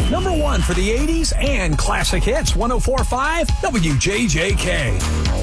Number 1 for the 80s and classic hits, 104.5 WJJK.